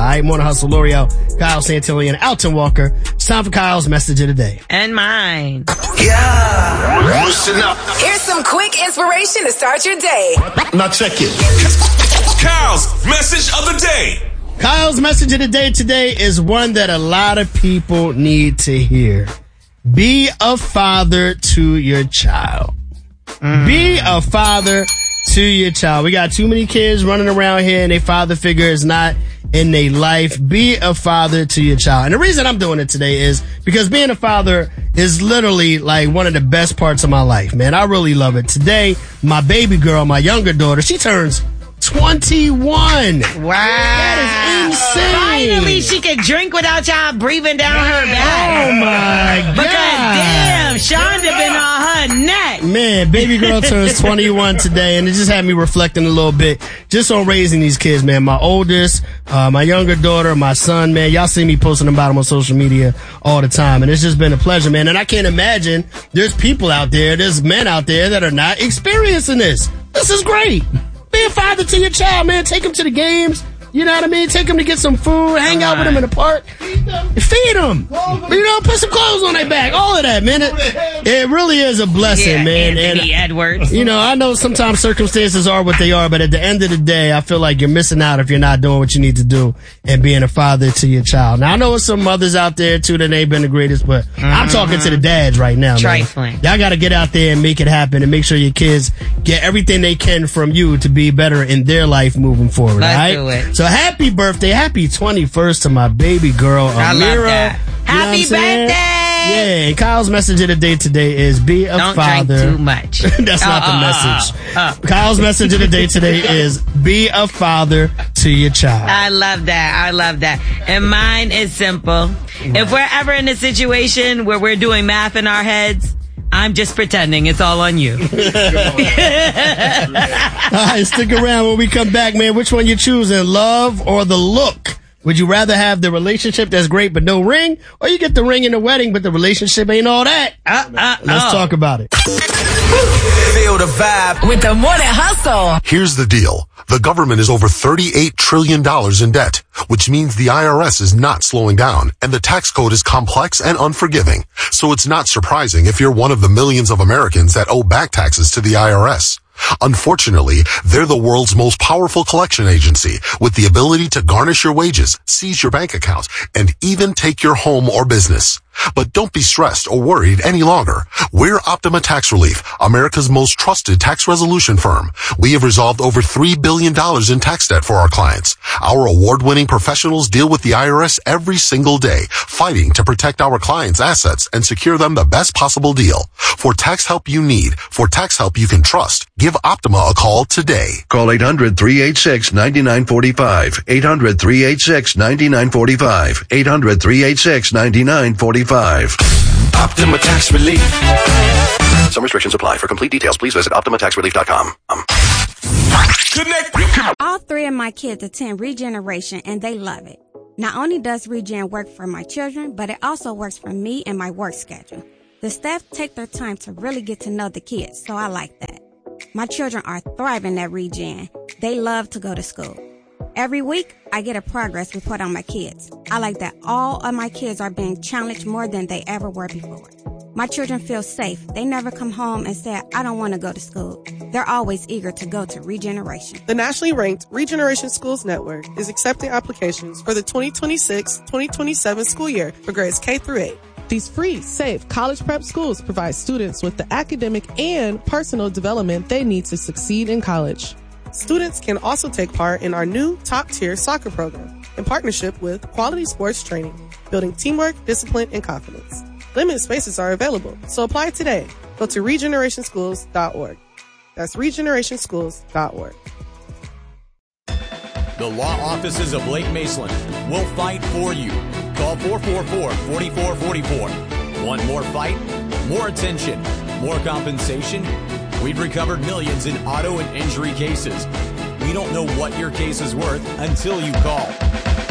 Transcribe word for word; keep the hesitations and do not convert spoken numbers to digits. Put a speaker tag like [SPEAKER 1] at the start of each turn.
[SPEAKER 1] right? Morning Hustle, L'Oreal, Kyle Santilli, and Alton Walker. It's time for Kyle's message of the day.
[SPEAKER 2] And mine.
[SPEAKER 3] Yeah. Listen up.
[SPEAKER 4] Here's some quick inspiration to start your day.
[SPEAKER 3] Now check it.
[SPEAKER 5] Kyle's message of the day.
[SPEAKER 1] Kyle's message of the day today is one that a lot of people need to hear. Be a father to your child. Mm. Be a father to your child. We got too many kids running around here and their father figure is not in their life. Be a father to your child. And the reason I'm doing it today is because being a father is literally like one of the best parts of my life, man. I really love it. Today, my baby girl, my younger daughter, she turns twenty-one.
[SPEAKER 2] Wow.
[SPEAKER 1] That is insane.
[SPEAKER 2] Finally, she can drink without y'all breathing down her back.
[SPEAKER 1] Oh, my God.
[SPEAKER 2] Because, damn, Shonda been on her neck.
[SPEAKER 1] Man, baby girl turns twenty-one today, and it just had me reflecting a little bit just on raising these kids, man. My oldest, uh, my younger daughter, my son, man. Y'all see me posting about them on social media all the time, and it's just been a pleasure, man. And I can't imagine there's people out there, there's men out there that are not experiencing this. This is great. Be a father to your child, man. Take him to the games. You know what I mean? Take him to get some food. Hang out with him in the park. Feed them. Feed them. You know, put some clothes on their back. All of that, man. It, it really is a blessing,
[SPEAKER 2] yeah,
[SPEAKER 1] man.
[SPEAKER 2] Anthony
[SPEAKER 1] and
[SPEAKER 2] Edwards.
[SPEAKER 1] You know, I know sometimes circumstances are what they are, but at the end of the day, I feel like you're missing out if you're not doing what you need to do and being a father to your child. Now, I know there's some mothers out there, too, that ain't been the greatest, but mm-hmm. I'm talking to the dads right now, man.
[SPEAKER 2] Trifling.
[SPEAKER 1] Y'all got to get out there and make it happen and make sure your kids get everything they can from you to be better in their life moving forward,
[SPEAKER 2] Let's
[SPEAKER 1] all right?
[SPEAKER 2] do it.
[SPEAKER 1] So happy birthday. Happy twenty-first to my baby girl, Amira.
[SPEAKER 2] I love that.
[SPEAKER 1] You know
[SPEAKER 2] Happy birthday!
[SPEAKER 1] Yeah, and Kyle's message of the day today is be a
[SPEAKER 2] Don't
[SPEAKER 1] father.
[SPEAKER 2] Don't drink too much.
[SPEAKER 1] That's
[SPEAKER 2] uh,
[SPEAKER 1] not the
[SPEAKER 2] uh,
[SPEAKER 1] message.
[SPEAKER 2] Uh, uh.
[SPEAKER 1] Kyle's message of the day today is be a father to your child.
[SPEAKER 2] I love that. I love that. And mine is simple. Right. If we're ever in a situation where we're doing math in our heads, I'm just pretending it's all on you. All
[SPEAKER 1] right, stick around when we come back, man. Which one you choosing, love or the look? Would you rather have the relationship that's great but no ring, or you get the ring in the wedding but the relationship ain't all that?
[SPEAKER 2] Uh, uh,
[SPEAKER 1] Let's
[SPEAKER 2] oh.
[SPEAKER 1] talk about it.
[SPEAKER 3] Feel the vibe
[SPEAKER 4] with the Morning Hustle.
[SPEAKER 6] Here's the deal. The government is over thirty-eight trillion dollars in debt, which means the I R S is not slowing down, and the tax code is complex and unforgiving. So it's not surprising if you're one of the millions of Americans that owe back taxes to the I R S. Unfortunately, they're the world's most powerful collection agency with the ability to garnish your wages, seize your bank accounts, and even take your home or business. But don't be stressed or worried any longer. We're Optima Tax Relief, America's most trusted tax resolution firm. We have resolved over three billion dollars in tax debt for our clients. Our award-winning professionals deal with the I R S every single day, fighting to protect our clients' assets and secure them the best possible deal. For tax help you need, for tax help you can trust, give Optima a call today.
[SPEAKER 7] Call eight hundred, three eight six, nine nine four five. eight hundred, three eight six, nine nine four five. eight hundred, three eight six, nine nine four five.
[SPEAKER 3] Optima Tax Relief.
[SPEAKER 7] Some restrictions apply. For complete details, please visit optima tax relief dot com. Um.
[SPEAKER 5] Connect.
[SPEAKER 8] All three of my kids attend Regeneration, and they love it. Not only does Regen work for my children, but it also works for me and my work schedule. The staff take their time to really get to know the kids, so I like that. My children are thriving at Regen. They love to go to school. Every week, I get a progress report on my kids. I like that all of my kids are being challenged more than they ever were before. My children feel safe. They never come home and say, I don't want to go to school. They're always eager to go to Regeneration.
[SPEAKER 9] The nationally ranked Regeneration Schools Network is accepting applications for the twenty twenty-six twenty twenty-seven school year for grades K through eight. These free, safe college prep schools provide students with the academic and personal development they need to succeed in college. Students can also take part in our new top-tier soccer program in partnership with Quality Sports Training, building teamwork, discipline, and confidence. Limited spaces are available, so apply today. Go to regeneration schools dot org. That's regeneration schools dot org.
[SPEAKER 10] The law offices of Blake Maceland will fight for you. Call four four four, four four four four. Want more fight? More attention? More compensation? We've recovered millions in auto and injury cases. We don't know what your case is worth until you call.